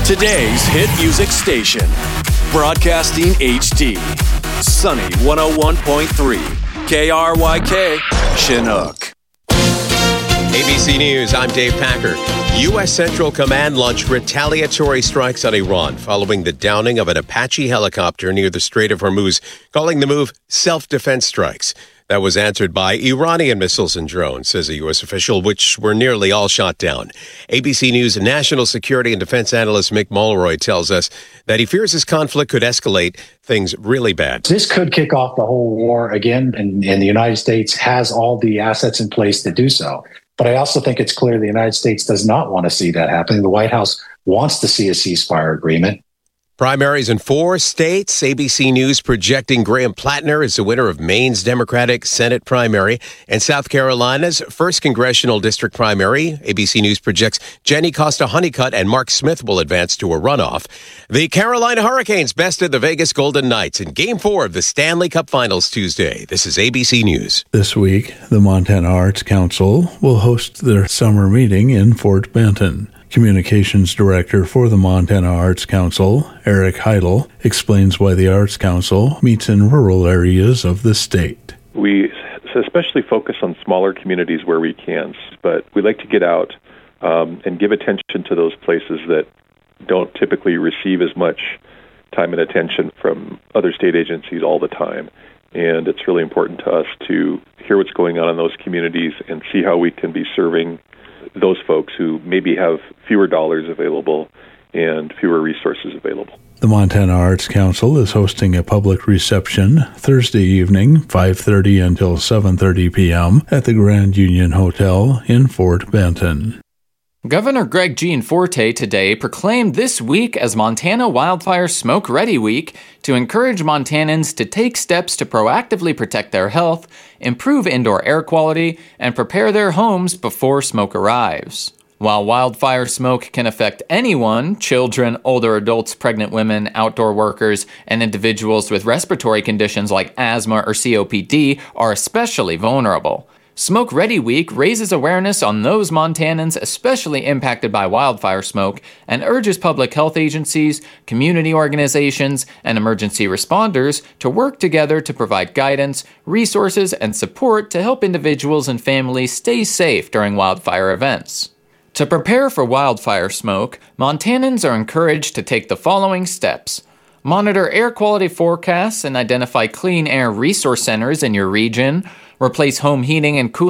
Today's hit music station. Broadcasting HD. Sunny 101.3. KRYK. Chinook. ABC News, I'm Dave Packer. U.S. Central Command launched retaliatory strikes on Iran following the downing of an Apache helicopter near the Strait of Hormuz, calling the move self-defense strikes. That was answered by Iranian missiles and drones, says a U.S. official, which were nearly all shot down. ABC News national security and defense analyst Mick Mulroy tells us that he fears this conflict could escalate things really bad. This could kick off the whole war again, and the United States has all the assets in place to do so. But I also think it's clear the United States does not want to see that happening. The White House wants to see a ceasefire agreement. Primaries in 4 states. ABC News projecting Graham Plattner as the winner of Maine's Democratic Senate primary and South Carolina's 1st Congressional District primary. ABC News projects Jenny Costa Honeycutt and Mark Smith will advance to a runoff. The Carolina Hurricanes bested the Vegas Golden Knights in Game 4 of the Stanley Cup Finals Tuesday. This is ABC News. This week, the Montana Arts Council will host their summer meeting in Fort Benton. Communications Director for the Montana Arts Council, Eric Heidel, explains why the Arts Council meets in rural areas of the state. We especially focus on smaller communities where we can, but we like to get out and give attention to those places that don't typically receive as much time and attention from other state agencies all the time. And it's really important to us to hear what's going on in those communities and see how we can be serving those folks who maybe have fewer dollars available and fewer resources available. The Montana Arts Council is hosting a public reception Thursday evening, 5:30 until 7:30 p.m. at the Grand Union Hotel in Fort Benton. Governor Greg Gianforte today proclaimed this week as Montana Wildfire Smoke Ready Week to encourage Montanans to take steps to proactively protect their health, improve indoor air quality, and prepare their homes before smoke arrives. While wildfire smoke can affect anyone, children, older adults, pregnant women, outdoor workers, and individuals with respiratory conditions like asthma or COPD are especially vulnerable. Smoke Ready Week raises awareness on those Montanans especially impacted by wildfire smoke and urges public health agencies, community organizations, and emergency responders to work together to provide guidance, resources, and support to help individuals and families stay safe during wildfire events. To prepare for wildfire smoke, Montanans are encouraged to take the following steps. Monitor air quality forecasts and identify clean air resource centers in your region. Replace home heating and cooling